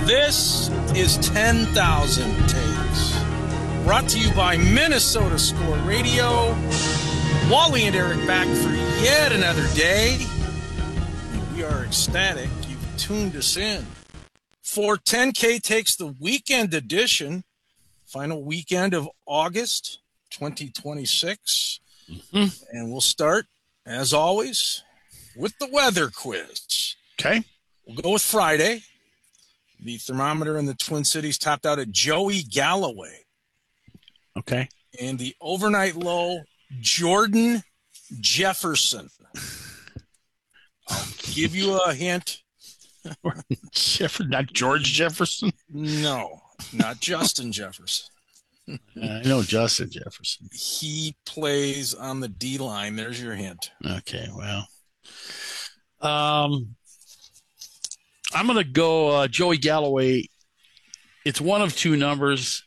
This is 10,000 Takes, brought to you by Minnesota Score Radio. Wally and Eric back for yet another day. We are ecstatic you've tuned us in for 10K Takes, the weekend edition, final weekend of August 2026. And we'll start, as always, with the weather quiz. Okay. We'll go with Friday. The thermometer in the Twin Cities topped out at Joey Galloway. Okay. And the overnight low, Jordan Jefferson. I'll give you a hint. Not George Jefferson? No, not Justin Jefferson. I know Justin Jefferson. He plays on the D line. There's your hint. Okay, well. I'm going to go Joey Galloway. It's one of two numbers.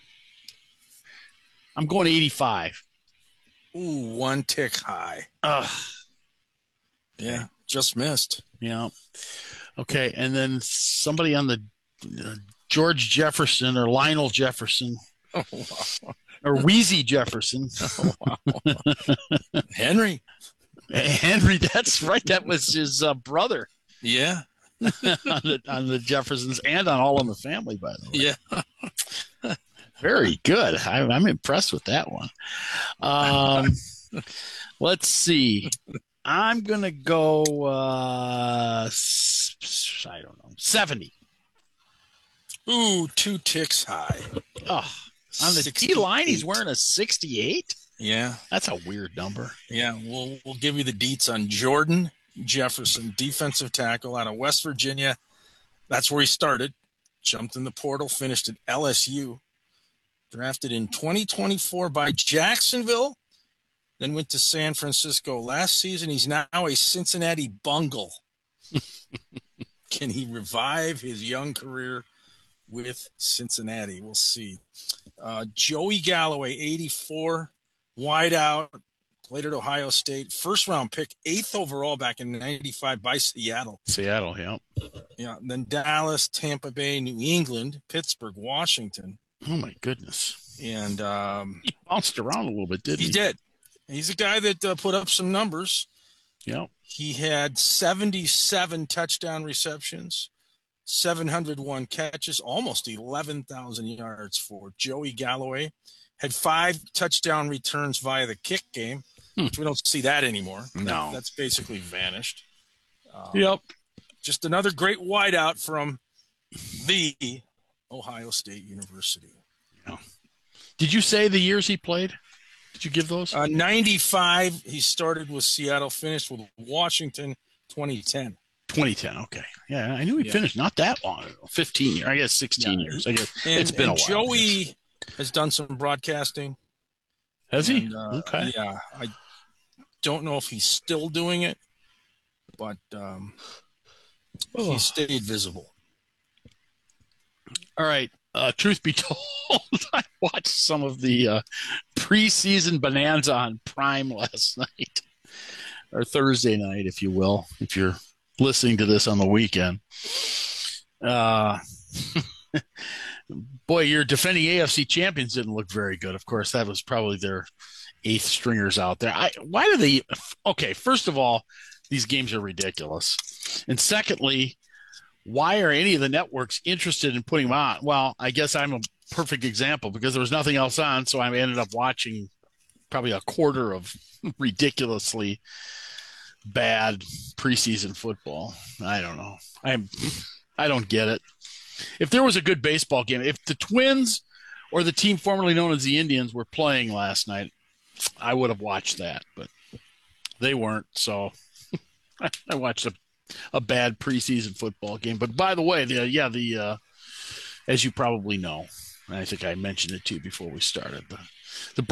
I'm going 85. Ooh, one tick high. Yeah, just missed. Yeah. Okay, and then somebody on the George Jefferson or Lionel Jefferson. Oh, wow. Or Wheezy Jefferson. Oh, wow. Henry, that's right. That was his brother. Yeah. on the Jeffersons and on All in the Family, by the way. Yeah. Very good. I'm impressed with that one. Let's see. I'm going to go, I don't know, 70. Ooh, two ticks high. Oh, on the D line, he's wearing a 68? Yeah. That's a weird number. Yeah, we'll give you the deets on Jordan Jefferson, defensive tackle out of West Virginia. That's where he started. Jumped in the portal, finished at LSU. Drafted in 2024 by Jacksonville. Then went to San Francisco last season. He's now a Cincinnati Bungle. Can he revive his young career with Cincinnati? We'll see. Joey Galloway, 84, wide out. Played at Ohio State. First round pick, 8th overall back in 95 by Seattle. Seattle, yeah. Yeah. And then Dallas, Tampa Bay, New England, Pittsburgh, Washington. Oh, my goodness. And he bounced around a little bit, didn't he? He did. He's a guy that put up some numbers. Yeah. He had 77 touchdown receptions, 701 catches, almost 11,000 yards for Joey Galloway. Had 5 touchdown returns via the kick game. Which we don't see that anymore. No. That's basically vanished. Yep. Just another great wideout from the Ohio State University. Yeah. Did you say the years he played? Did you give those? 95, he started with Seattle, finished with Washington, 2010. 2010, okay. Yeah, I knew he finished not that long ago. 15 years, I guess 16 years. I guess it's been a while. Joey has done some broadcasting. Has he? Okay. Yeah, I don't know if he's still doing it, but he stayed visible. All right. Truth be told, I watched some of the preseason bonanza on Prime last night, or Thursday night, if you will, if you're listening to this on the weekend. Boy, your defending AFC champions didn't look very good. Of course, that was probably their 8th stringers out there. Why do they? Okay, first of all, these games are ridiculous, and secondly, why are any of the networks interested in putting them on? Well, I guess I'm a perfect example because there was nothing else on, so I ended up watching probably a quarter of ridiculously bad preseason football. I don't know. I don't get it. If there was a good baseball game, if the Twins or the team formerly known as the Indians were playing last night, I would have watched that, but they weren't, so I watched a bad preseason football game. But by the way, as you probably know, and I think I mentioned it too before we started, the